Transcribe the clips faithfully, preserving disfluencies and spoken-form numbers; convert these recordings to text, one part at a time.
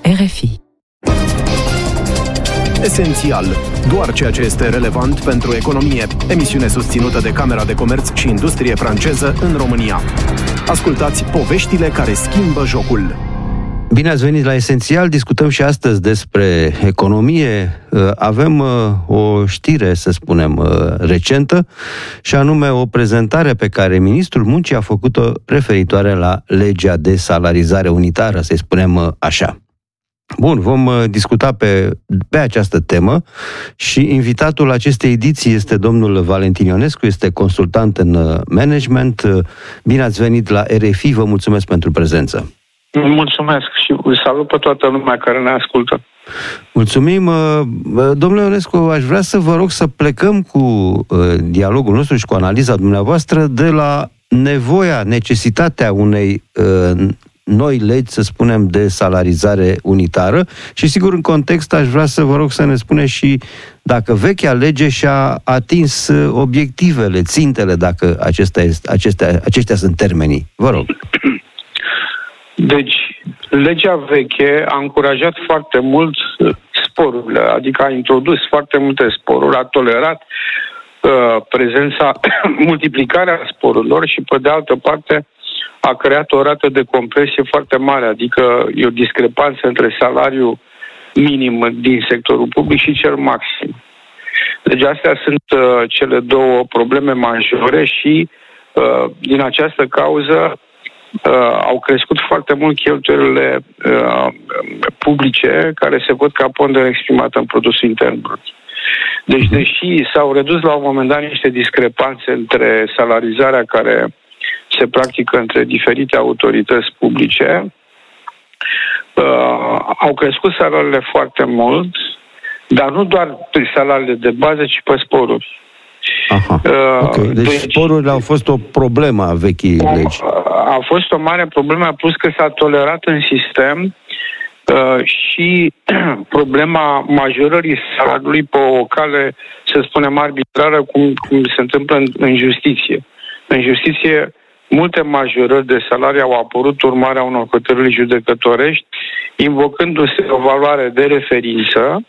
R F I. Esențial. Doar ceea ce este relevant pentru economie. Emisiune susținută de Camera de Comerț și Industrie franceză în România. Ascultați poveștile care schimbă jocul. Bine ați venit la Esențial. Discutăm și astăzi despre economie. Avem o știre, să spunem, recentă, și anume o prezentare pe care ministrul muncii a făcut-o referitoare la legea de salarizare unitară, să-i spunem așa. Bun, vom discuta pe, pe această temă și invitatul acestei ediții este domnul Valentin Ionescu, este consultant în management. Bine ați venit la R F I, vă mulțumesc pentru prezență. Mulțumesc și salut pe toată lumea care ne ascultă. Mulțumim. Domnule Ionescu, aș vrea să vă rog să plecăm cu dialogul nostru și cu analiza dumneavoastră de la nevoia, necesitatea unei noi legi, să spunem, de salarizare unitară și, sigur, în context aș vrea să vă rog să ne spuneți și dacă vechea lege și-a atins obiectivele, țintele, dacă acestea, este, acestea, aceștia sunt termenii. Vă rog. Deci, legea veche a încurajat foarte mult sporurile, adică a introdus foarte multe sporuri, a tolerat uh, prezența, multiplicarea sporurilor și, pe de altă parte, a creat o rată de compresie foarte mare, adică e o discrepanță între salariul minim din sectorul public și cel maxim. Deci astea sunt uh, cele două probleme majore și uh, din această cauză uh, au crescut foarte mult cheltuielile uh, publice care se văd ca pondere exprimată în produsul intern brut. Deci, deși s-au redus la un moment dat niște discrepanțe între salarizarea care se practică între diferite autorități publice, uh, au crescut salariile foarte mult, dar nu doar pe salariile de bază, ci pe sporuri. Aha. Uh, okay. Deci, deci sporurile au fost o problemă a vechii legi. A fost o mare problemă, plus că s-a tolerat în sistem uh, și problema majorării salariului pe o cale, să spunem, arbitrară, cum, cum se întâmplă în, în justiție. În justiție, multe majorări de salarii au apărut urmarea unor hotărâri judecătorești, invocându-se o valoare de referință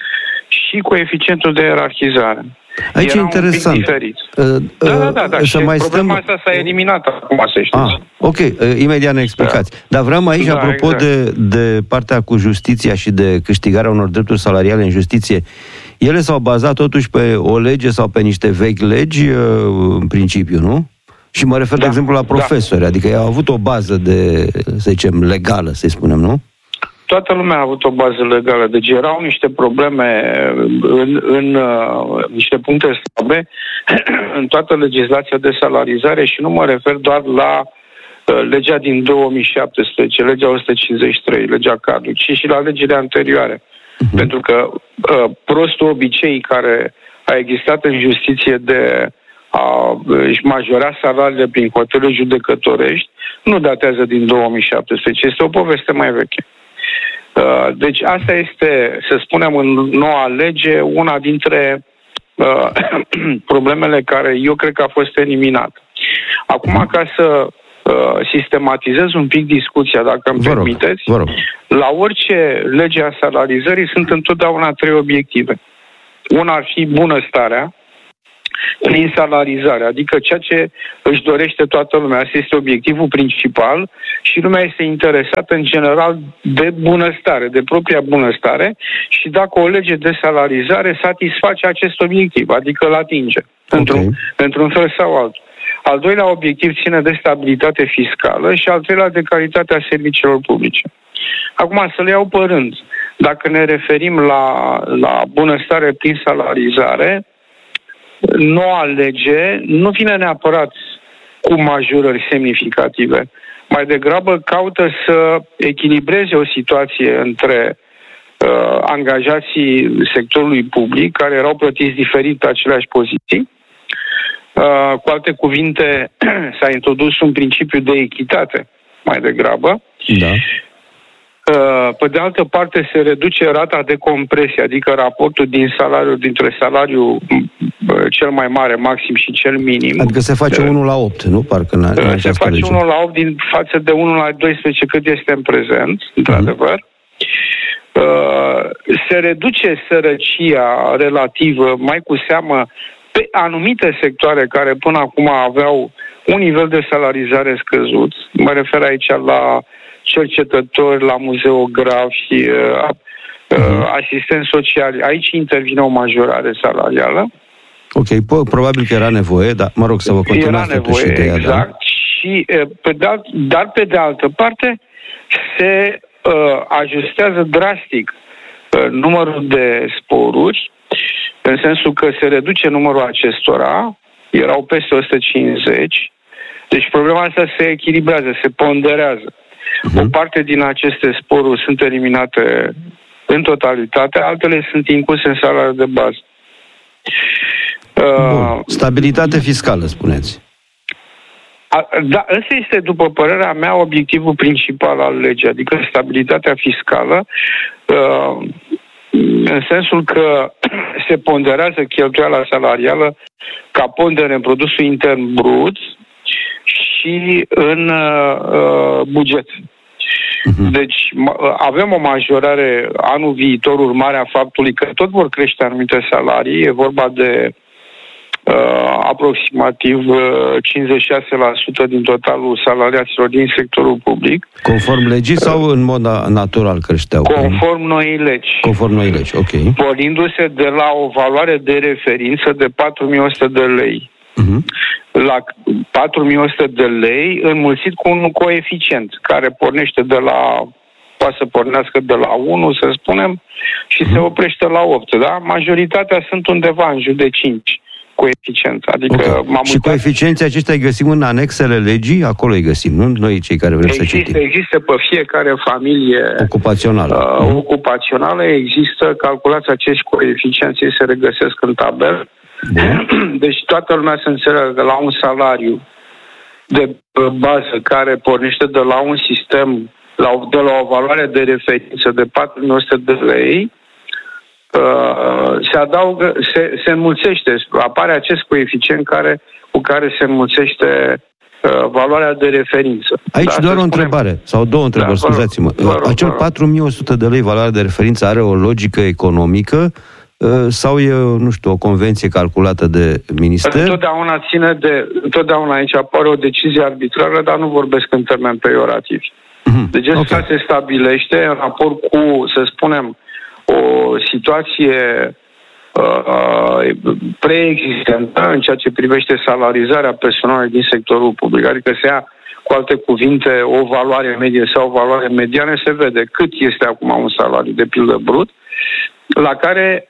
și coeficientul de ierarhizare. Aici e interesant. Uh, uh, da, da, da, da. Și mai problema stăm... asta s-a eliminat acum, să știți. Ah, ok, uh, imediat ne explicați. Da. Dar vreau aici, da, apropo exact. de, de partea cu justiția și de câștigarea unor drepturi salariale în justiție, ele s-au bazat totuși pe o lege sau pe niște vechi legi, uh, în principiu, nu? Și mă refer, da, de exemplu, la profesori, da. Adică ei au avut o bază de, să zicem, legală, să-i spunem, nu? Toată lumea a avut o bază legală, deci erau niște probleme în, în uh, niște puncte slabe în toată legislația de salarizare și nu mă refer doar la uh, legea din două mii șaptesprezece, legea o sută cincizeci și trei, legea cadru, ci și la legile anterioare. Uh-huh. Pentru că uh, prostul obicei care a existat în justiție de a își majora salariile prin hotărâri judecătorești nu datează din două mii șaptesprezece, este o poveste mai veche. Deci asta este, să spunem, în noua lege, una dintre uh, problemele care eu cred că a fost eliminată. Acum, ca să uh, sistematizez un pic discuția, dacă îmi vă rog, permiteți, vă rog. La orice lege a salarizării sunt întotdeauna trei obiective. Una ar fi bunăstarea prin salarizare, adică ceea ce își dorește toată lumea. Asta este obiectivul principal și lumea este interesată în general de bunăstare, de propria bunăstare și dacă o lege de salarizare satisface acest obiectiv, adică îl atinge, okay. într-un, într-un fel sau altul. Al doilea obiectiv ține de stabilitate fiscală și al treilea de calitatea serviciilor publice. Acum să le iau pe rând. Dacă ne referim la, la bunăstare prin salarizare, noua lege nu vine neapărat cu majorări semnificative. Mai degrabă caută să echilibreze o situație între uh, angajații sectorului public, care erau plătiți diferit pe aceleași poziții. Uh, cu alte cuvinte, s-a introdus un principiu de echitate, mai degrabă. Da. Pe de altă parte, se reduce rata de compresie, adică raportul din salariul, dintre salariul cel mai mare, maxim, și cel minim. Adică se face unu la opt, nu? Parcă în se face unu la opt din față de unu la doisprezece cât este în prezent, într-adevăr. Uh-huh. se reduce sărăcia relativă, mai cu seamă pe anumite sectoare care până acum aveau un nivel de salarizare scăzut. Mă refer aici la cercetători, la muzeografi, uh-huh. asistenți sociali. Aici intervine o majorare salarială. Ok, po- probabil că era nevoie, dar mă rog să vă continuați totuși ideea. Exact. Da? Și, pe de alt, dar pe de altă parte se uh, ajustează drastic uh, numărul de sporuri, în sensul că se reduce numărul acestora, erau peste o sută cincizeci, deci problema asta se echilibrează, se ponderează. Uh-huh. O parte din aceste sporuri sunt eliminate în totalitate, altele sunt incluse în salariul de bază. Bun. Stabilitate fiscală, spuneți. A, da, ăsta este, după părerea mea, obiectivul principal al legii, adică stabilitatea fiscală, uh, în sensul că se ponderează cheltuiala salarială ca pondere în produsul intern brut și în uh, buget. Uh-huh. Deci avem o majorare anul viitor, urmarea faptului că tot vor crește anumite salarii, e vorba de uh, aproximativ uh, cincizeci și șase la sută din totalul salariaților din sectorul public. Conform legii sau în mod natural creșteau? Conform noii legi. Conform noii legi, ok. Pornindu-se de la o valoare de referință de patru mii o sută de lei. Uh-huh. La patru mii o sută de lei înmulțit cu un coeficient care pornește de la, poate să pornească de la unu, să spunem, și uh-huh. se oprește la opt, da? Majoritatea sunt undeva în jur de cinci coeficient. Adică okay. m-am și uitat... coeficienții aceștia îi găsim în anexele legii? Acolo îi găsim, nu? Noi cei care vrem există, să citim. Există pe fiecare familie ocupațională. Uh, uh-huh. ocupațională, există, calculați acești coeficienți, ei se regăsesc în tabel. Bun. Deci toată lumea se înțeleagă că la un salariu de bază care pornește de la un sistem, de la o valoare de referință de patru mii o sută de lei, se adaugă, se, se înmulțește, apare acest coeficient care, cu care se înmulțește valoarea de referință. Aici da, doar o întrebare, spunem... sau două întrebări, da, scuzați-mă. Acel patru mii o sută de lei valoare de referință are o logică economică sau e, nu știu, o convenție calculată de minister? Întotdeauna ține de... Întotdeauna aici apare o decizie arbitrară, dar nu vorbesc în termeni pejorativi. Mm-hmm. Deci asta okay. se stabilește în raport cu, să spunem, o situație uh, preexistentă în ceea ce privește salarizarea personalului din sectorul public. Adică se ia, cu alte cuvinte, o valoare medie sau o valoare mediană, se vede cât este acum un salariu, de pildă brut, la care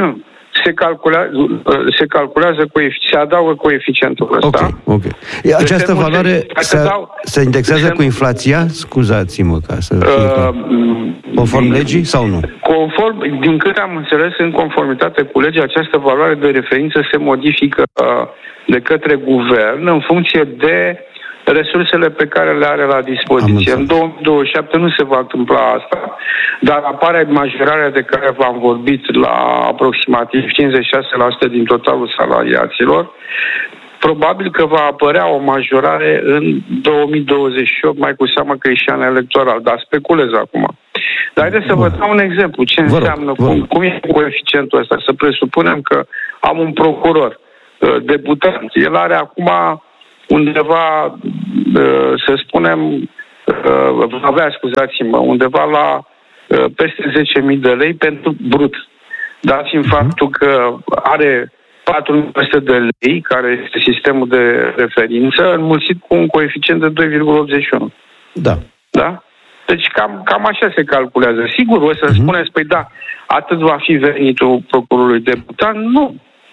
se calculează, se calculează se adaugă coeficientul ăsta. Ok, ok. Această deci valoare se, dau, se indexează se, cu inflația? Scuzați-mă ca să fie uh, conform legii sau nu? Conform, din câte am înțeles, în conformitate cu legea, această valoare de referință se modifică uh, de către guvern în funcție de resursele pe care le are la dispoziție. În două mii douăzeci și șapte nu se va întâmpla asta, dar apare majorarea de care v-am vorbit la aproximativ cincizeci și șase la sută din totalul salariaților. Probabil că va apărea o majorare în două mii douăzeci și opt, mai cu seamă că e și an electoral, dar speculez acum. Dar haideți să vă dau un exemplu. Ce înseamnă, cum, cum e coeficientul ăsta? Să presupunem că am un procuror debutant. El are acum undeva, să spunem, avea, scuzați-mă, undeva la peste zece mii de lei pentru brut. Dat fiind faptul că are patru mii o sută de lei, care este sistemul de referință, înmulțit cu un coeficient de doi virgulă optzeci și unu. Da. Da? Deci cam, cam așa se calculează. Sigur, o să uh-huh. spuneți, păi da, atât va fi venitul procurorului debutant? Nu.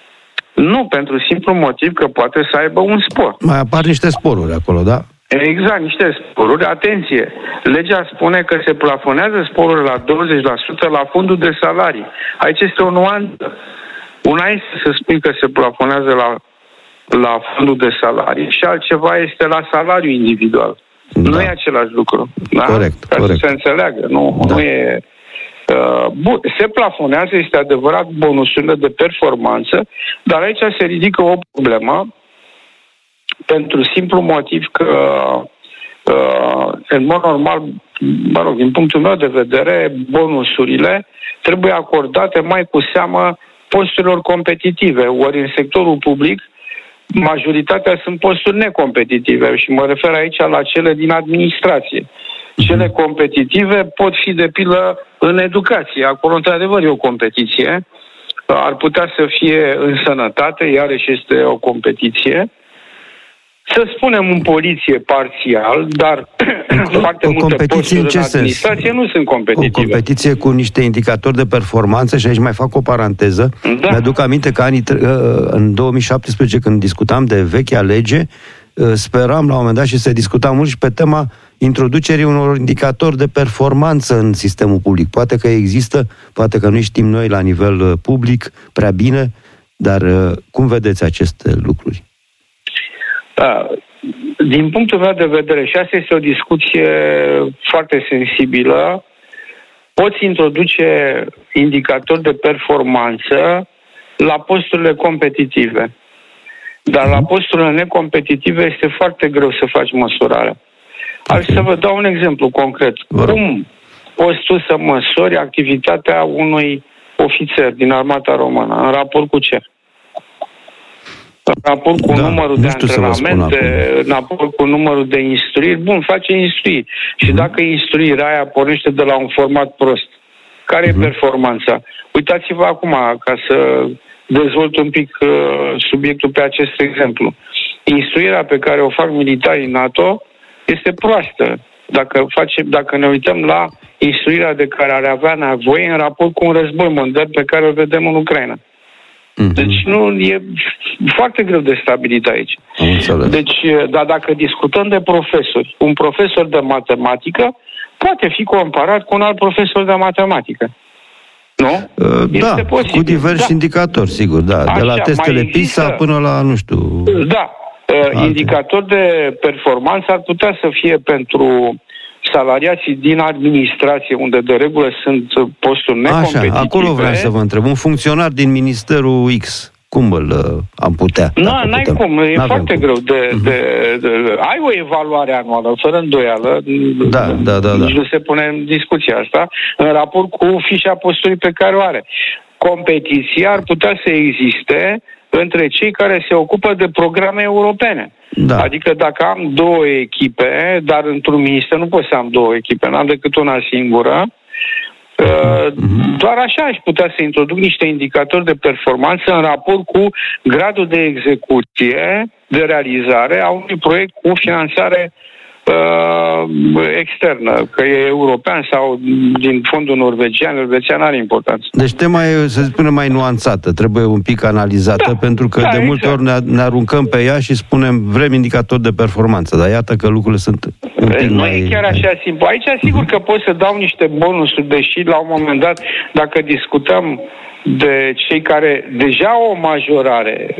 Nu, pentru simplu motiv că poate să aibă un spor. Mai apar niște sporuri acolo, da? Exact, niște sporuri. Atenție! Legea spune că se plafonează sporul la douăzeci la sută la fondul de salarii. Aici este o nuanță. Una este să spui că se plafonează la, la fondul de salarii și altceva este la salariu individual. Da. Nu e același lucru. Da? Corect, Ca corect. să se înțeleagă. Nu, da. nu e... Uh, bun, se plafonează, este adevărat, bonusurile de performanță, dar aici se ridică o problemă pentru simplu motiv că în mod normal, mă rog, din punctul meu de vedere, bonusurile trebuie acordate mai cu seamă posturilor competitive, ori în sectorul public majoritatea sunt posturi necompetitive și mă refer aici la cele din administrație. Cele competitive pot fi, de pildă, în educație. Acolo, într-adevăr, e o competiție. Ar putea să fie în sănătate, iarăși este o competiție. Să spunem în poliție parțial, dar foarte o multe posturi în, ce în administrație sens? nu sunt competitive. O competiție cu niște indicatori de performanță și aici mai fac o paranteză. Da. Mi-aduc aminte că anii, în două mii șaptesprezece, când discutam de vechea lege, speram la un moment dat și se discuta mult și pe tema introducerii unor indicatori de performanță în sistemul public. Poate că există, poate că nu știm noi la nivel public prea bine, dar cum vedeți aceste lucruri? Da. Din punctul meu de vedere, și asta este o discuție foarte sensibilă, poți introduce indicatori de performanță la posturile competitive. Dar la posturile necompetitive este foarte greu să faci măsurarea. Aș okay. să vă dau un exemplu concret. Cum poți tu să măsori activitatea unui ofițer din Armata Română? În raport cu ce? În raport cu da, numărul de antrenamente, în raport cu numărul de instruiri. Bun, face instruiri. Și uh-huh. dacă instruirea aia pornește de la un format prost, care uh-huh. e performanța? Uitați-vă acum, ca să dezvolt un pic uh, subiectul pe acest exemplu. Instruirea pe care o fac militarii NATO este proastă. Dacă, face, dacă ne uităm la instruirea de care ar avea nevoie în raport cu un război mondial pe care o vedem în Ucraina. Mm-hmm. Deci nu e foarte greu de stabilit aici. Deci, dar dacă discutăm de profesori, un profesor de matematică poate fi comparat cu un alt profesor de matematică. Nu? Uh, da, posibil. Cu diversi da. indicatori, sigur, da. Așa, de la testele există, PISA până la, nu știu... Da, uh, indicatori de performanță ar putea să fie pentru salariații din administrație, unde de regulă sunt posturi necompetitive. Așa, acolo vreau să vă întreb. Un funcționar din Ministerul X, cum îl uh, am putea? Nu, n-ai putem. cum. E N-avem foarte cum. greu. De, uh-huh. de, de, de, ai o evaluare anuală, fără îndoială. Da, da, da, da. Nici nu se pune în discuția asta, în raport cu fișa posturii pe care o are. Competiția ar putea să existe între cei care se ocupă de programe europene. Da. Adică dacă am două echipe, dar într-un minister nu pot să am două echipe, n-am decât una singură, mm-hmm. doar așa aș putea să introduc niște indicatori de performanță în raport cu gradul de execuție, de realizare a unui proiect cu finanțare uh, externă, că e european sau din fondul norvegian, norvegian are importanță. Deci tema e, să spunem, mai nuanțată, trebuie un pic analizată, da, pentru că da, de multe exact. ori ne, ne aruncăm pe ea și spunem vrem indicator de performanță, dar iată că lucrurile sunt un pic nu mai... e chiar așa simplu. Aici sigur că pot să dau niște bonusuri, deși la un moment dat, dacă discutăm de cei care deja au o majorare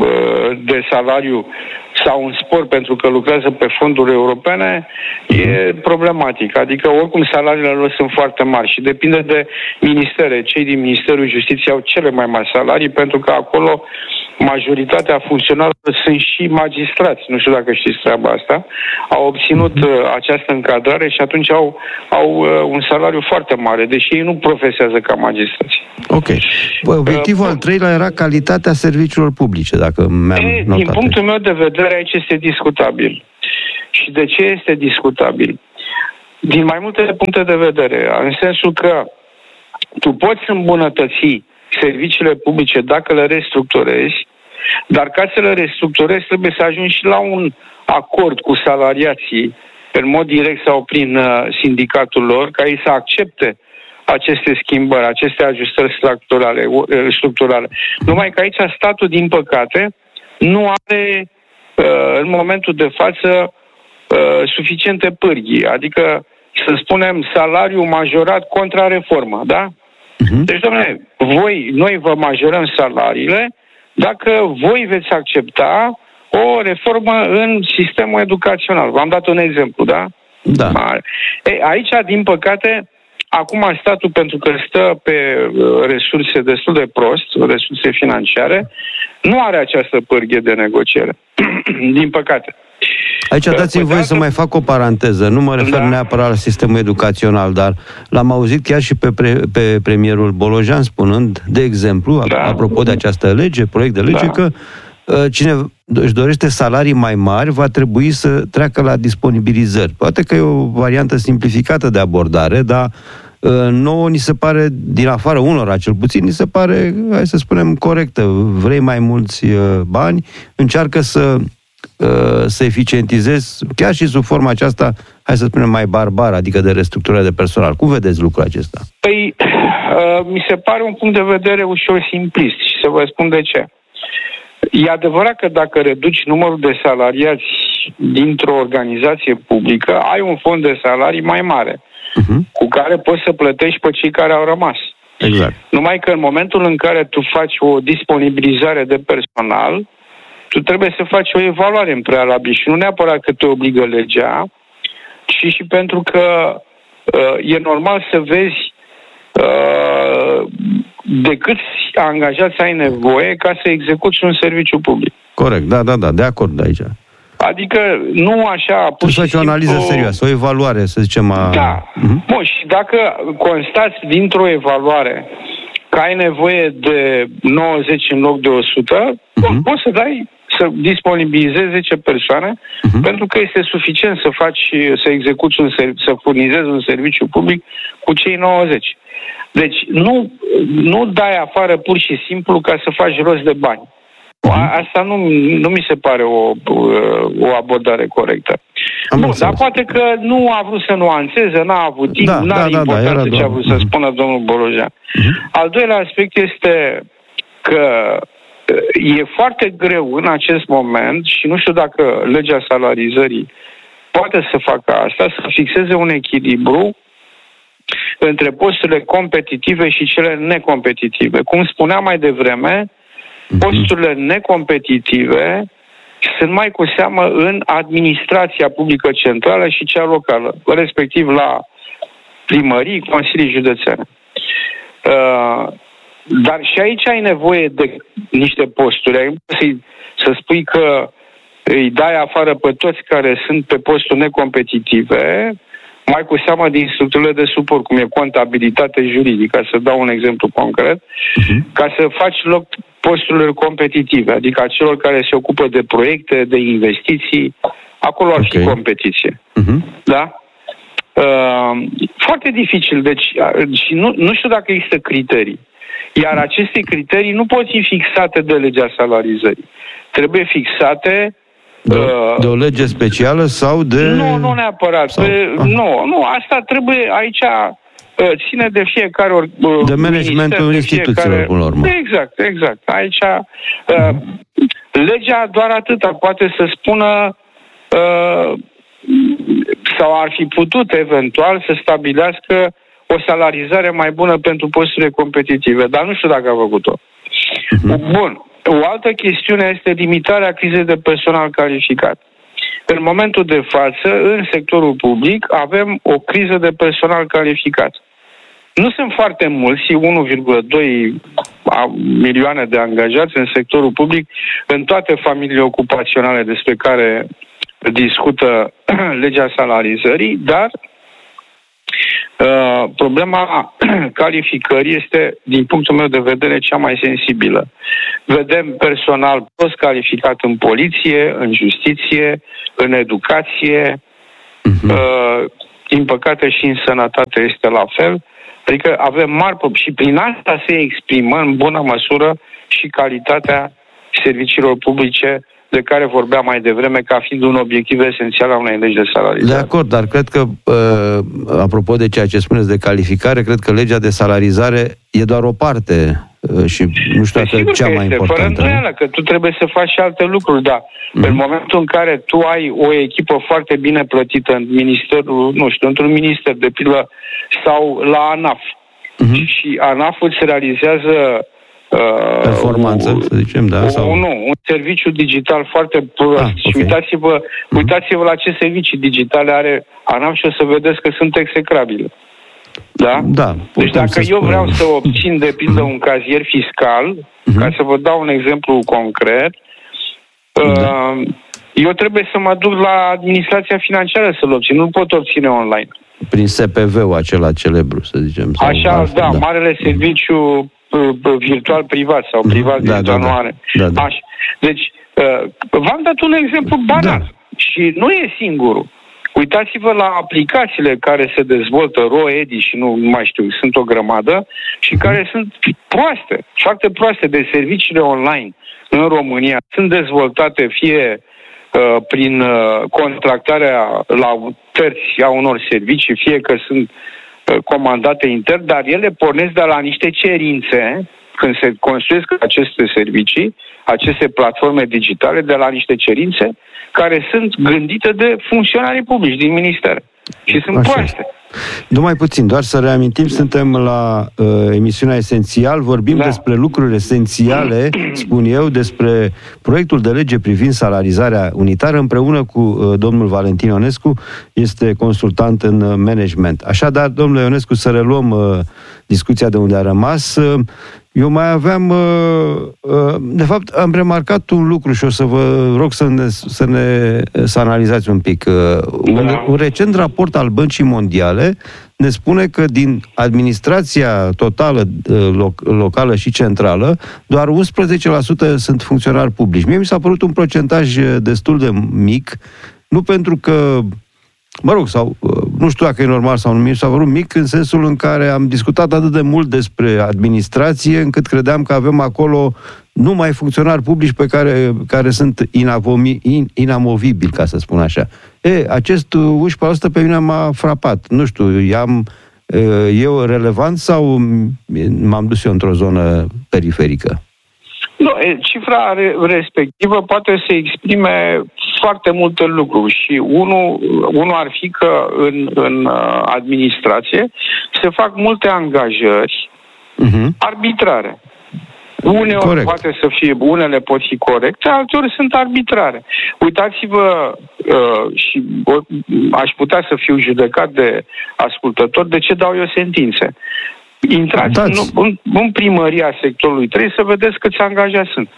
de salariu sau un spor pentru că lucrează pe fonduri europene, e problematic. Adică oricum salariile lor sunt foarte mari și depinde de ministere. Cei din Ministerul Justiției au cele mai mari salarii pentru că acolo majoritatea funcționarilor sunt și magistrați. Nu știu dacă știți treaba asta. Au obținut uh, această încadrare și atunci au, au uh, un salariu foarte mare, deși ei nu profesează ca magistrați. Ok. Obiectivul uh, al treilea era calitatea serviciilor publice, dacă mi-am e, notat. Din punctul meu de vedere, aici este discutabil. Și de ce este discutabil? Din mai multe puncte de vedere, în sensul că tu poți îmbunătăți serviciile publice dacă le restructurezi, dar ca să le restructurezi trebuie să ajungi și la un acord cu salariații în mod direct sau prin uh, sindicatul lor, ca ei să accepte aceste schimbări, aceste ajustări structurale. Uh, structurale. Numai că aici statul, din păcate, nu are uh, în momentul de față uh, suficiente pârghii, adică să spunem salariu majorat contra reformă, da? Uh-huh. Deci, dom'le, voi, noi vă majorăm salariile dacă voi veți accepta o reformă în sistemul educațional. V-am dat un exemplu, da? Da. Ei, aici, din păcate, acum statul, pentru că stă pe resurse destul de prost, resurse financiare, nu are această pârghie de negociere. Din păcate. Aici dați-mi voie să mai fac o paranteză. Nu mă refer da. neapărat la sistemul educațional, dar l-am auzit chiar și pe, pre, pe premierul Bolojan spunând, de exemplu, da. apropo de această lege, proiect de lege, da. că cine își dorește salarii mai mari va trebui să treacă la disponibilizări. Poate că e o variantă simplificată de abordare, dar nouă ni se pare, din afară unora cel puțin, ni se pare, hai să spunem, corectă. Vrei mai mulți bani, încearcă să, să eficientizezi, chiar și sub forma aceasta, hai să spunem, mai barbară, adică de restructurare de personal. Cum vedeți lucrul acesta? Păi, mi se pare un punct de vedere ușor simplist și să vă spun de ce. E adevărat că dacă reduci numărul de salariați dintr-o organizație publică, ai un fond de salarii mai mare, uh-huh. cu care poți să plătești pe cei care au rămas. Exact. Numai că în momentul în care tu faci o disponibilizare de personal, tu trebuie să faci o evaluare în prealabil și nu neapărat că te obligă legea, ci și pentru că uh, e normal să vezi uh, de câți angajați ai nevoie ca să execuți un serviciu public. Corect, da, da, da, de acord aici. Adică nu așa... Tu faci o analiză simplu... serioasă, o evaluare, să zicem... A... Da. Uh-huh. Bun, și dacă constați dintr-o evaluare că ai nevoie de nouăzeci în loc de o sută, uh-huh. poți să dai, să disponibilizezi zece persoane, uh-huh. pentru că este suficient să faci, să execuți un serv- să furnizezi un serviciu public cu cei nouăzeci. Deci nu, nu dai afară pur și simplu ca să faci rost de bani. Asta nu, nu mi se pare o, o abordare corectă. Am Bun, dar poate că nu a vrut să nuanțeze, n-a avut timp, da, n-are da, importanță da, ce a vrut uh-huh. să spună domnul Bolojan. Uh-huh. Al doilea aspect este că e foarte greu în acest moment, și nu știu dacă legea salarizării poate să facă asta, să fixeze un echilibru între posturile competitive și cele necompetitive. Cum spuneam mai devreme, posturile necompetitive sunt mai cu seamă în administrația publică centrală și cea locală, respectiv la primării, consilii județene. Uh, dar și aici ai nevoie de niște posturi. Ai să, să spui că îi dai afară pe toți care sunt pe posturi necompetitive, mai cu seamă din structurile de suport, cum e contabilitate juridică, să dau un exemplu concret, uh-huh. ca să faci loc posturilor competitive, adică a celor care se ocupă de proiecte, de investiții, acolo ar okay. fi competiție. Uh-huh. Da? Uh, foarte dificil, deci, și nu, nu știu dacă există criterii. Iar aceste criterii nu pot fi fixate de legea salarizării. Trebuie fixate De, de o lege specială sau de... Nu, nu neapărat. Sau... Pe, ah. Nu, nu, asta trebuie aici ține de fiecare... De managementul instituțiilor, până la urmă. Exact, exact. Aici uh, legea doar atâta poate să spună uh, sau ar fi putut eventual să stabilească o salarizare mai bună pentru posturile competitive, dar nu știu dacă a făcut-o. Uh-huh. Bun. O altă chestiune este limitarea crizei de personal calificat. În momentul de față, în sectorul public, avem o criză de personal calificat. Nu sunt foarte mulți, unu virgulă doi milioane de angajați în sectorul public, în toate familiile ocupaționale despre care discută legea salarizării, dar Uh, problema calificării este, din punctul meu de vedere, cea mai sensibilă. Vedem personal prost calificat în poliție, în justiție, în educație, uh-huh. uh, din păcate și în sănătate este la fel. Adică avem mari probleme și prin asta se exprimă în bună măsură și calitatea serviciilor publice de care vorbeam mai devreme ca fiind un obiectiv esențial al unei legi de salarizare. De acord, dar cred că, uh, apropo de ceea ce spuneți de calificare, cred că legea de salarizare e doar o parte uh, și nu știu dacă cea mai importantă. Fără îndoială, că tu trebuie să faci și alte lucruri, da. Mm-hmm. În momentul în care tu ai o echipă foarte bine plătită în ministerul, nu știu, într-un minister de pildă sau la ANAF, mm-hmm. și ANAF-ul se realizează performanță, uh, să zicem, da? O, sau... Nu, un serviciu digital foarte prost. Ah, okay. Și uitați-vă, mm-hmm. uitați-vă la ce servicii digitale are ANAF și o să vedeți că sunt execrabile. Da? Da. Deci dacă eu spune. vreau să obțin, de pildă, un cazier fiscal, mm-hmm. ca să vă dau un exemplu concret, da. uh, eu trebuie să mă duc la administrația financiară să-l obțin. Nu pot obține online. Prin S P V-ul acela celebru, să zicem. Sau Așa, altfel, da, da, marele serviciu virtual privat sau privat da, virtual da, nu da. are. Da, da. Așa. Deci, uh, v-am dat un exemplu banal. Da. Și nu e singurul. Uitați-vă la aplicațiile care se dezvoltă, RoEdi și nu mai știu, sunt o grămadă, și uh-huh. care sunt proaste, foarte proaste, de serviciile online în România. Sunt dezvoltate fie uh, prin uh, contractarea la terți a unor servicii, fie că sunt uh, comandate intern, dar ele pornesc de la niște cerințe, când se construiesc aceste servicii, aceste platforme digitale, de la niște cerințe care sunt gândite de funcționarii publici din ministere. Și sunt Așa. proaste. Numai puțin, doar să reamintim, suntem la uh, emisiunea Esențial, vorbim da. despre lucruri esențiale, spun eu, despre proiectul de lege privind salarizarea unitară, împreună cu uh, domnul Valentin Ionescu, este consultant în uh, management. Așadar, domnule Ionescu, să reluăm uh, discuția de unde a rămas. Uh, Eu mai aveam, de fapt, am remarcat un lucru și o să vă rog să ne, să ne să analizați un pic. Un, un recent raport al Băncii Mondiale ne spune că din administrația totală loc, locală și centrală, doar unsprezece la sută sunt funcționari publici. Mie mi s-a părut un procentaj destul de mic, nu pentru că mă rog, sau nu știu dacă e normal sau nu, mi s-a părut mic în sensul în care am discutat atât de mult despre administrație, încât credeam că avem acolo numai funcționari publici pe care, care sunt inavomi, in, inamovibili, ca să spun așa. E, acest unsprezece la sută pe mine m-a frapat. Nu știu, i-am, e relevant sau m-am dus eu într-o zonă periferică? Nu, cifra respectivă poate să exprime foarte multe lucruri și unul, unul ar fi că în, în administrație se fac multe angajări uh-huh. arbitrare. Uneori Corect. poate să fie, unele pot fi corecte, alteori sunt arbitrare. Uitați-vă, uh, și uh, aș putea să fiu judecat de ascultători, de ce dau eu sentințe. Intrați în, în, în primăria sectorului trei să vedeți câți angajați sunt.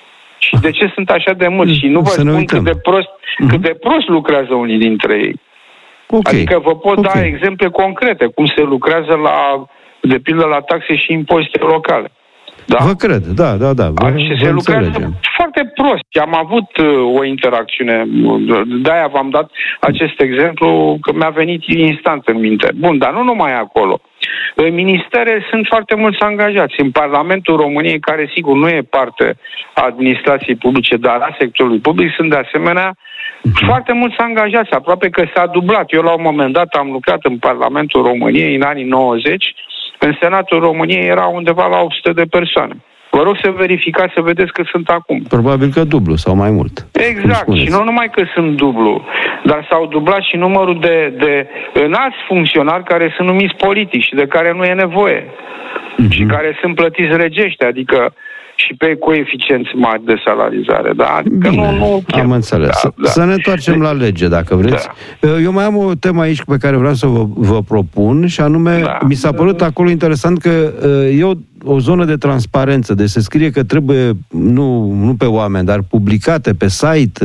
Și de ce sunt așa de mulți. Și nu vă spun cât de, prost, uh-huh. cât de prost lucrează unii dintre ei. Okay. Adică vă pot okay. da exemple concrete, cum se lucrează la, de pildă, la taxe și impozite locale. Da? Vă cred, da, da, da. Vă, și se lucrează înțelegem. foarte prost. Am avut uh, o interacțiune, de-aia v-am dat acest exemplu, că mi-a venit instant în minte. Bun, dar nu numai acolo. În ministere sunt foarte mulți angajați. În Parlamentul României, care sigur nu e parte a administrației publice, dar a sectorului public, sunt de asemenea uh-huh. foarte mulți angajați. Aproape că s-a dublat. Eu la un moment dat am lucrat în Parlamentul României în anii nouăzeci. În Senatul României era undeva la opt sute de persoane. Vă rog să verificați, să vedeți că sunt acum. Probabil că dublu sau mai mult. Exact. Și nu numai că sunt dublu, dar s-au dublat și numărul de, de înalți funcționari care sunt numiți politici și de care nu e nevoie. Uh-huh. Și care sunt plătiți regește, adică și pe coeficienți mari de salarizare. Da? Adică Bine, nu, nu am înțeles. Da, da. Să ne întoarcem la lege, dacă vreți. Da. Eu mai am o temă aici pe care vreau să vă, vă propun, și anume, da. mi s-a părut acolo interesant că e o, o zonă de transparență, deci se scrie că trebuie, nu, nu pe oameni, dar publicate pe site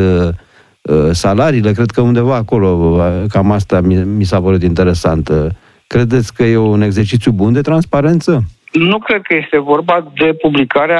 salariile, cred că undeva acolo, cam asta mi, mi s-a părut interesant. Credeți că e un exercițiu bun de transparență? Nu cred că este vorba de publicarea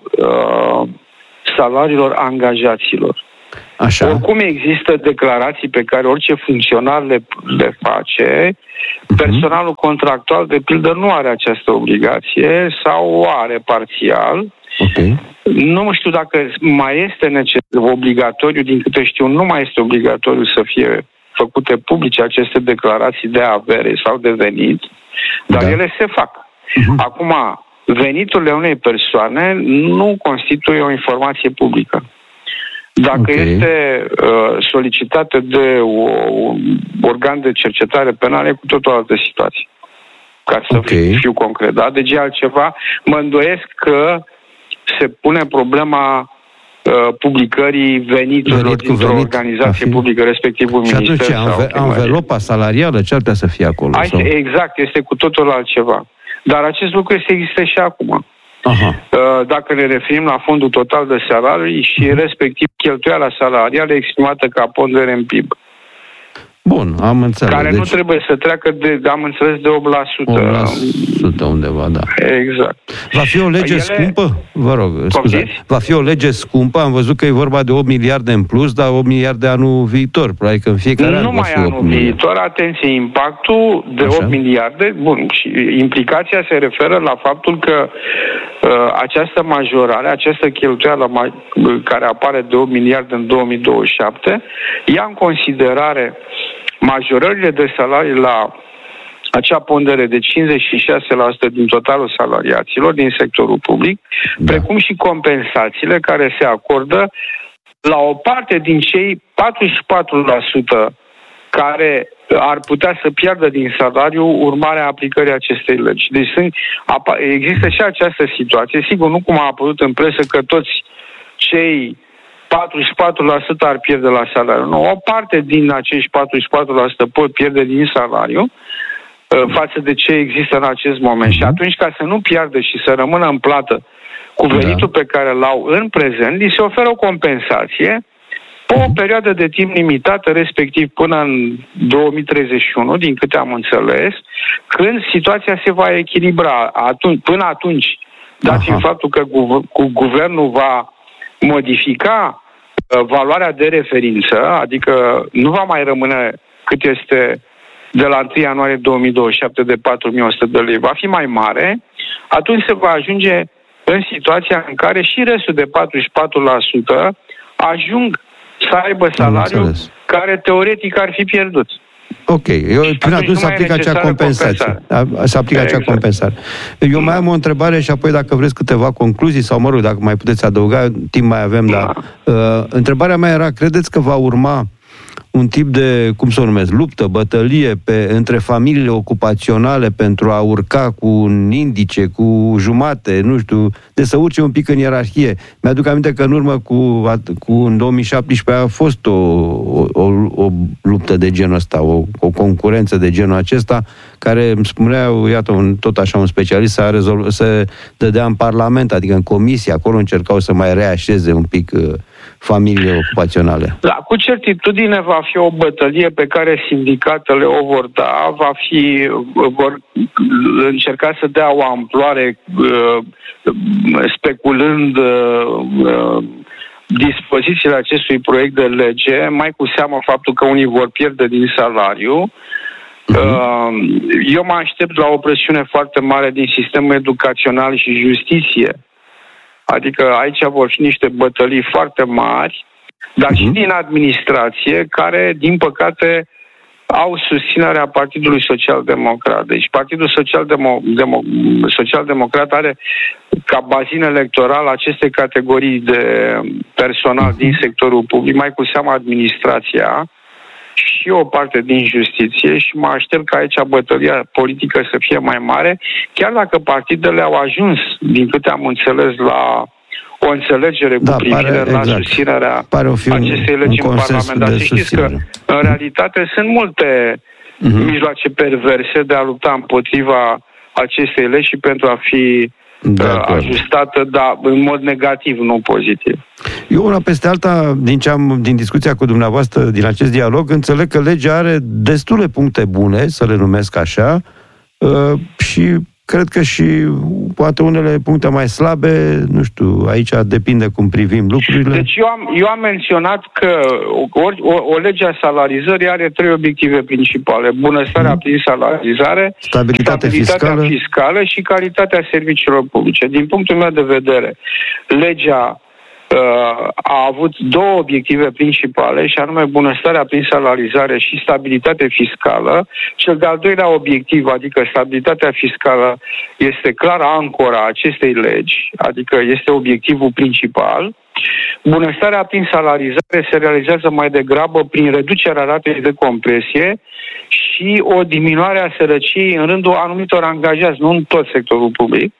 uh, salariilor angajaților. Așa. Oricum există declarații pe care orice funcționar le, le face. Uh-huh. Personalul contractual, de pildă, nu are această obligație sau o are parțial. Okay. Nu știu dacă mai este necesar, obligatoriu, din câte știu, nu mai este obligatoriu să fie făcute publice aceste declarații de avere sau de venit, dar da. ele se fac. Uh-huh. Acum, veniturile unei persoane nu constituie o informație publică. Dacă okay. este uh, solicitată de o, un organ de cercetare penală, e cu tot o altă situație. Ca să okay. fiu, fiu concret. Da? Deci e altceva. Mă îndoiesc că se pune problema uh, publicării veniturilor venit dintr-o venit, organizație fi... publică, respectiv un minister. Și atunci, anve- anvelopa salarială, ce ar putea să fie acolo? Sau? Exact, este cu totul altceva. Dar acest lucru este există și acum. Aha. Dacă ne referim la fondul total de salarii și respectiv cheltuiala salarială exprimată ca pondere în P I B. Bun, am înțeles. Care deci... nu trebuie să treacă de, am înțeles, de opt la sută. opt la sută undeva, da. Exact. Va fi o lege Ele... scumpă? Vă rog, scuzați. Va fi o lege scumpă? Am văzut că e vorba de opt miliarde în plus, dar opt miliarde anul viitor. Probabil că în fiecare an nu mai anul viitor, atenție, impactul de Așa? opt miliarde, bun, și implicația se referă la faptul că uh, această majorare, această cheltuială ma- care apare de opt miliarde în două mii douăzeci și șapte, ia în considerare majorările de salarii la acea pondere de cincizeci și șase la sută din totalul salariaților din sectorul public, da. precum și compensațiile care se acordă la o parte din cei patruzeci și patru la sută care ar putea să piardă din salariu urmarea aplicării acestei legi. Deci sunt, există și această situație, sigur, nu cum a apărut în presă că toți cei patruzeci și patru la sută ar pierde la salariu. Nu, o parte din acești patruzeci și patru la sută pot pierde din salariu față de ce există în acest moment. Și atunci, ca să nu piardă și să rămână în plată cu venitul da. pe care l-au în prezent, li se oferă o compensație pe o perioadă de timp limitată, respectiv până în două mii treizeci și unu, din câte am înțeles, când situația se va echilibra. Atunci, până atunci, dat fiind faptul că guv- cu guvernul va modifica uh, valoarea de referință, adică nu va mai rămâne cât este de la întâi ianuarie două mii douăzeci și șapte de patru mii o sută de lei, va fi mai mare, atunci se va ajunge în situația în care și restul de patruzeci și patru la sută ajung să aibă salariul care teoretic ar fi pierdut. Ok, eu, până atunci se aplică acea compensație. Se aplică acea exact. compensare. Eu mai am o întrebare și apoi dacă vreți câteva concluzii sau, mă rog, dacă mai puteți adăuga, timp mai avem, da. dar uh, întrebarea mea era, credeți că va urma un tip de, cum să o numesc, luptă, bătălie pe, între familiile ocupaționale pentru a urca cu un indice, cu jumate, nu știu, de să urce un pic în ierarhie. Mi-aduc aminte că în urmă cu, cu în două mii șaptesprezece a fost o, o, o, o luptă de genul ăsta, o, o concurență de genul acesta, care îmi spunea, iată, un, tot așa un specialist, să, rezolv, să dădea în Parlament, adică în comisie, acolo încercau să mai reașeze un pic uh, familiile ocupaționale. Da, cu certitudine va fi o bătălie pe care sindicatele o vor da, va fi, vor încerca să dea o amploare uh, speculând uh, dispozițiile acestui proiect de lege, mai cu seamă faptul că unii vor pierde din salariu. Uh-huh. Eu mă aștept la o presiune foarte mare din sistemul educațional și justiție. Adică aici vor fi niște bătălii foarte mari, dar uh-huh. și din administrație, care, din păcate, au susținerea Partidului Social-Democrat. Deci Partidul Social-Demo- Demo- Social-Democrat are ca bazin electoral aceste categorii de personal uh-huh. din sectorul public, mai cu seamă administrația, și o parte din justiție, și mă aștept ca aici bătălia politică să fie mai mare, chiar dacă partidele au ajuns, din câte am înțeles, la o înțelegere cu da, privire pare, la exact. susținerea acestei legi în Parlament. Dar să știți că, în realitate, sunt multe uh-huh. mijloace perverse de a lupta împotriva acestei legi și pentru a fi uh, ajustată, dar în mod negativ, nu pozitiv. Eu, una peste alta, din ce am, din discuția cu dumneavoastră, din acest dialog, înțeleg că legea are destule puncte bune, să le numesc așa, uh, și cred că și poate unele puncte mai slabe, nu știu, aici depinde cum privim lucrurile. Deci eu am, eu am menționat că o, o, o lege a salarizării are trei obiective principale. Bunăstarea mm. prin salarizare, stabilitatea, stabilitatea fiscală. fiscală și calitatea serviciilor publice. Din punctul meu de vedere, legea a avut două obiective principale, și anume bunăstarea prin salarizare și stabilitate fiscală. Cel de-al doilea obiectiv, adică stabilitatea fiscală, este clar ancora acestei legi, adică este obiectivul principal. Bunăstarea prin salarizare se realizează mai degrabă prin reducerea ratei de compresie și o diminuare a sărăciei în rândul anumitor angajați, nu în tot sectorul public,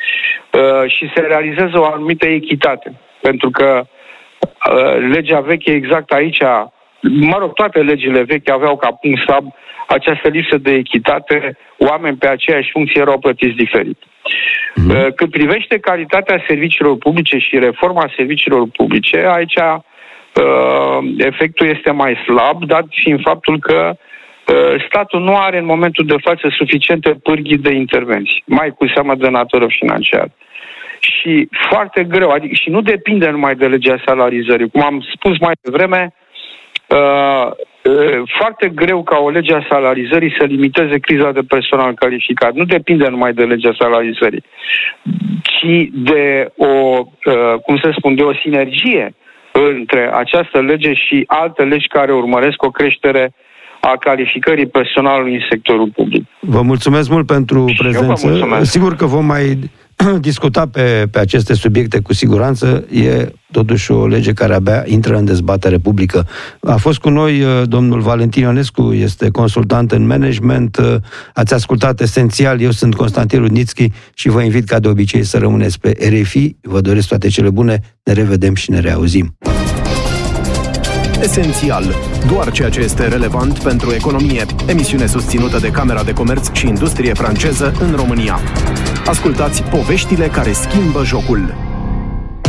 și se realizează o anumită echitate. Pentru că uh, legea veche exact aici, mă rog, toate legile vechi aveau ca punct slab această lipsă de echitate, oameni pe aceeași funcție erau plătiți diferit. Uh-huh. Cât privește calitatea serviciilor publice și reforma serviciilor publice, aici uh, efectul este mai slab, dat fiind faptul că uh, statul nu are în momentul de față suficiente pârghii de intervenții, mai cu seamă de natură financiară. Și foarte greu, adică și nu depinde numai de legea salarizării. Cum am spus mai devreme, uh, uh, foarte greu ca o lege a salarizării să limiteze criza de personal calificat. Nu depinde numai de legea salarizării, ci de o, uh, cum să spun, de o sinergie între această lege și alte legi care urmăresc o creștere a calificării personalului în sectorul public. Vă mulțumesc mult pentru și prezență. Sigur că vom mai discuta pe, pe aceste subiecte cu siguranță. E totuși o lege care abia intră în dezbatere publică. A fost cu noi domnul Valentin Ionescu, este consultant în management. Ați ascultat Esențial, eu sunt Constantin Rudnițchi și vă invit ca de obicei să rămâneți pe R F I. Vă doresc toate cele bune, ne revedem și ne reauzim. Esențial. Doar ceea ce este relevant pentru economie. Emisiune susținută de Camera de Comerț și Industrie franceză în România. Ascultați poveștile care schimbă jocul.